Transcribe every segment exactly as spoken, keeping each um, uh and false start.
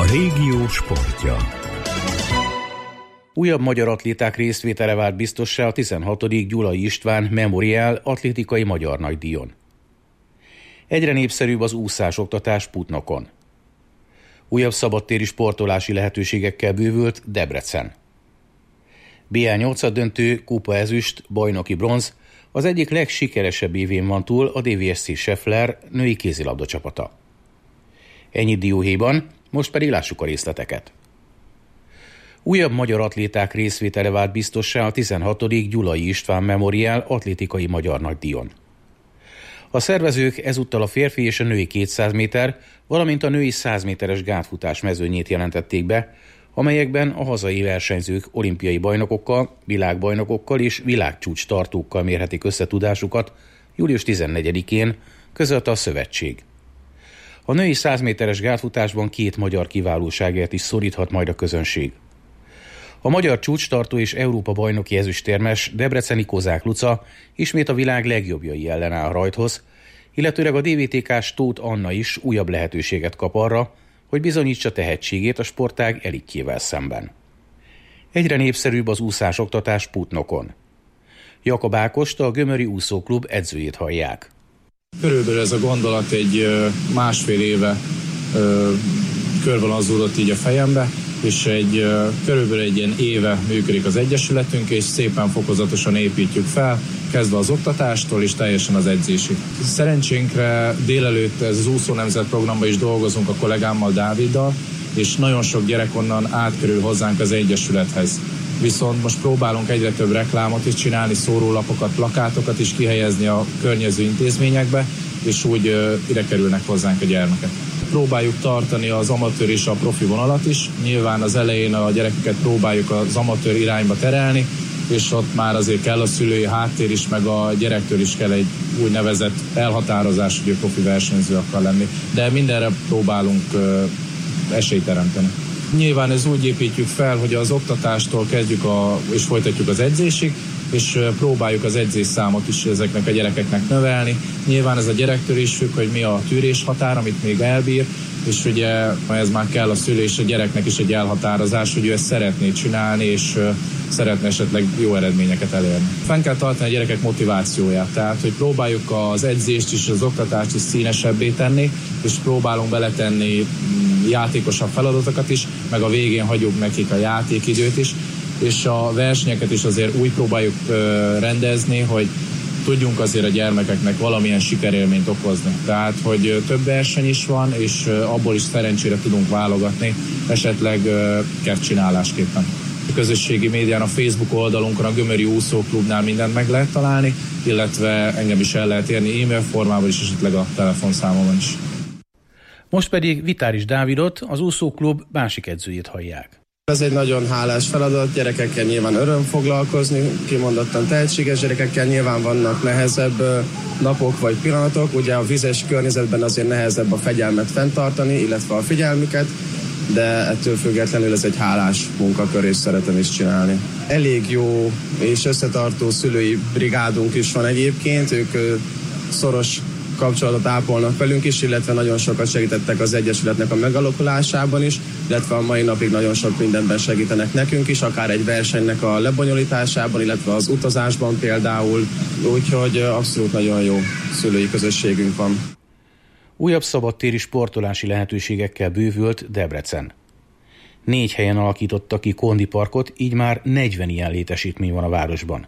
régió sportja. Újabb magyar atléták részvétele vált biztossá a tizenhatodik Gyulai István Memorial atlétikai magyar nagydíjon. Egyre népszerűbb az úszásoktatás Putnokon. Újabb szabadtéri sportolási lehetőségekkel bővült Debrecen. bé á nyolcad döntő, kupa ezüst, bajnoki bronz, az egyik legsikeresebb évén van túl a dé vé es cé Scheffler női kézilabda csapata. Ennyit dióhéjban, most pedig lássuk a részleteket. Újabb magyar atléták részvétele vált biztossá a tizenhatodik Gyulai István Memorial atlétikai magyar nagydíjon. A szervezők ezúttal a férfi és a női kétszáz méter, valamint a női száz méteres gátfutás mezőnyét jelentették be, amelyekben a hazai versenyzők olimpiai bajnokokkal, világbajnokokkal és világcsúcs tartókkal mérhetik összetudásukat július tizennegyedikén, közölte a szövetség. A női száz méteres gátfutásban két magyar kiválóságért is szoríthat majd a közönség. A magyar csúcstartó és Európa bajnoki ezüstérmes debreceni Kozák Luca ismét a világ legjobbjai ellen áll a rajthoz, illetőleg a dé vé té ká-s Tóth Anna is újabb lehetőséget kap arra, hogy bizonyítsa tehetségét a sportág elitjével szemben. Egyre népszerűbb az úszásoktatás Putnokon. Jakab Ákost, a Gömöri Úszóklub edzőjét hallják. Körülbelül ez a gondolat egy másfél éve körvonalazódott így a fejembe, és egy körülbelül egy ilyen éve működik az egyesületünk, és szépen fokozatosan építjük fel, kezdve az oktatástól és teljesen az edzésig. Szerencsénkre délelőtt ez az úszó nemzet programban is dolgozunk a kollégámmal, Dáviddal, és nagyon sok gyerek onnan átkerül hozzánk az egyesülethez. Viszont most próbálunk egyre több reklámot is csinálni, szórólapokat, plakátokat is kihelyezni a környező intézményekbe, és úgy ide kerülnek hozzánk a gyermekek. Próbáljuk tartani az amatőr és a profi vonalat is. Nyilván az elején a gyerekeket próbáljuk az amatőr irányba terelni, és ott már azért kell a szülői háttér is, meg a gyerektől is kell egy úgynevezett elhatározás, hogy ő profi versenyző akar lenni. De mindenre próbálunk esélyt teremteni. Nyilván ez úgy építjük fel, hogy az oktatástól kezdjük a, és folytatjuk az edzésig, és próbáljuk az edzésszámot is ezeknek a gyerekeknek növelni. Nyilván ez a gyerektől is függ, hogy mi a tűrés határ, amit még elbír, és ugye ez már kell a szülő és a gyereknek is egy elhatározás, hogy ő ezt szeretné csinálni, és szeretne esetleg jó eredményeket elérni. Fenn kell tartani a gyerekek motivációját, tehát hogy próbáljuk az edzést és az oktatást is színesebbé tenni, és próbálunk beletenni játékosabb feladatokat is, meg a végén hagyjuk nekik a játékidőt is, és a versenyeket is azért úgy próbáljuk rendezni, hogy tudjunk azért a gyermekeknek valamilyen sikerélményt okozni. Tehát, hogy több verseny is van, és abból is szerencsére tudunk válogatni, esetleg kertcsinálásképpen. A közösségi médián, a Facebook oldalunkon, a Gömöri Úszóklubnál mindent meg lehet találni, illetve engem is el lehet érni e-mail formában is, esetleg a telefonszámomon is. Most pedig Vitáris Dávidot, az Úszóklub másik edzőjét hallják. Ez egy nagyon hálás feladat, gyerekekkel nyilván öröm foglalkozni, kimondottan tehetséges gyerekekkel, nyilván vannak nehezebb napok vagy pillanatok, ugye a vizes környezetben azért nehezebb a fegyelmet fenntartani, illetve a figyelmüket, de ettől függetlenül ez egy hálás munkakör, és szeretem is csinálni. Elég jó és összetartó szülői brigádunk is van egyébként, ők szoros kapcsolatot ápolnak velünk is, illetve nagyon sokat segítettek az egyesületnek a megalakulásában is, illetve a mai napig nagyon sok mindenben segítenek nekünk is, akár egy versenynek a lebonyolításában, illetve az utazásban például, úgyhogy abszolút nagyon jó szülői közösségünk van. Újabb szabadtéri sportolási lehetőségekkel bővült Debrecen. Négy helyen alakítottak ki Kondi Parkot, így már negyven ilyen létesítmény van a városban.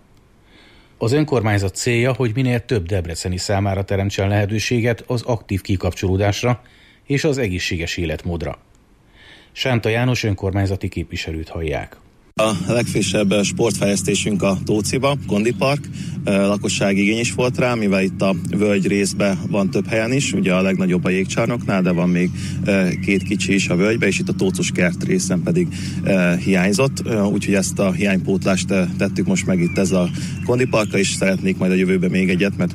Az önkormányzat célja, hogy minél több debreceni számára teremtsen lehetőséget az aktív kikapcsolódásra és az egészséges életmódra. Sánta János önkormányzati képviselőt hallják. A legfrissebb sportfejlesztésünk a Tóciba, Kondi Park. Lakossági igény is volt rá, mivel itt a völgy részben van több helyen is, ugye a legnagyobb a jégcsarnoknál, de van még két kicsi is a völgybe, és itt a Tócos kert részen pedig hiányzott, úgyhogy ezt a hiánypótlást tettük most meg itt ez a Kondi Parkra, és szeretnék majd a jövőben még egyet, mert